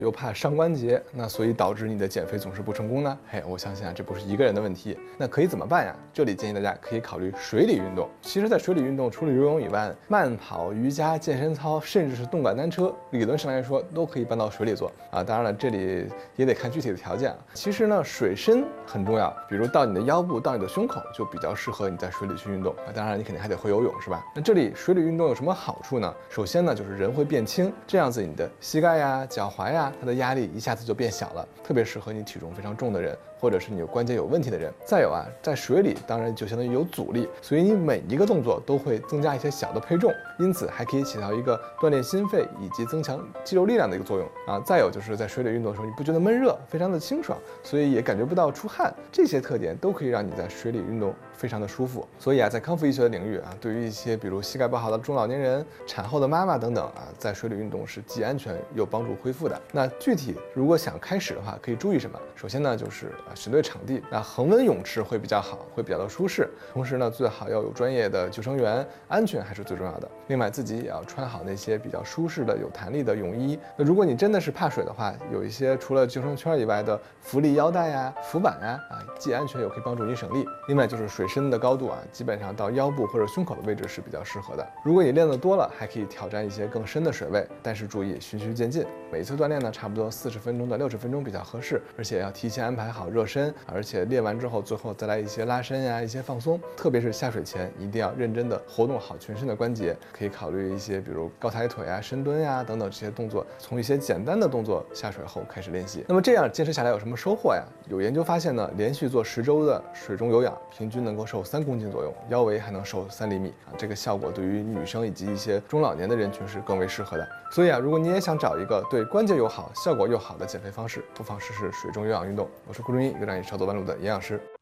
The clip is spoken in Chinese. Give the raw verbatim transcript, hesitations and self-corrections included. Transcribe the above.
又怕伤关节，那所以导致你的减肥总是不成功呢？嘿，我相信啊，这不是一个人的问题。那可以怎么办呀？这里建议大家可以考虑水里运动。其实，在水里运动，除了游泳以外，慢跑、瑜伽、健身操，甚至是动感单车，理论上来说都可以搬到水里做啊。当然了，这里也得看具体的条件啊。其实呢，水深很重要，比如到你的腰部到你的胸口，就比较适合你在水里去运动啊。当然，你肯定还得会游泳，是吧？那这里水里运动有什么好处呢？首先呢，就是人会变轻，这样子你的膝盖呀、脚踝呀，它的压力一下子就变小了，特别适合你体重非常重的人，或者是你有关节有问题的人。再有啊，在水里当然就相当于有阻力，所以你每一个动作都会增加一些小的配重，因此还可以起到一个锻炼心肺以及增强肌肉力量的一个作用啊。再有就是在水里运动的时候，你不觉得闷热，非常的清爽，所以也感觉不到出汗，这些特点都可以让你在水里运动非常的舒服。所以啊，在康复医学的领域啊，对于一些比如膝盖不好的中老年人、产后的妈妈等等啊，在水里运动是既安全又帮助恢复的。那具体如果想开始的话，可以注意什么？首先呢，就是啊选对场地，那恒温泳池会比较好，会比较的舒适。同时呢，最好要有专业的救生员，安全还是最重要的。另外，自己也要穿好那些比较舒适的、有弹力的泳衣。那如果你真的是怕水的话，有一些除了救生圈以外的浮力腰带呀、浮板呀，啊，既安全又可以帮助你省力。另外就是水深的高度啊，基本上到腰部或者胸口的位置是比较适合的。如果你练得多了，还可以挑战一些更深的水位，但是注意循序渐进。每次锻炼呢，差不多四十分钟到六十分钟比较合适，而且要提前安排好热身，而且练完之后最后再来一些拉伸呀、一些放松。特别是下水前一定要认真的活动好全身的关节，可以考虑一些比如高抬腿啊、深蹲呀等等这些动作，从一些简单的动作下水后开始练习。那么这样坚持下来有什么收获呀？有研究发现呢，连续做十周的水中有氧，平均能够瘦三公斤左右，腰围还能瘦三厘米啊！这个效果对于女生以及一些中老年的人群是更为适合的。所以啊，如果你也想找一个对关节友好、效果又好的减肥方式，不妨试试水中有氧运动。我是顾中医，一个让你少走弯路的营养师。